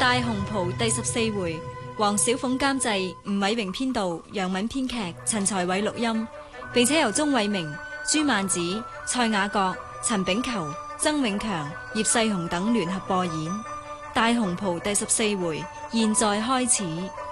大紅袍第14回，黃小鳳監製，吳偉榮編導，楊敏編劇，陳才偉錄音，並且由鍾偉明、朱曼子、蔡雅閣、陳炳球、曾永強、葉世雄等聯合播演。大紅袍第14回，現在開始。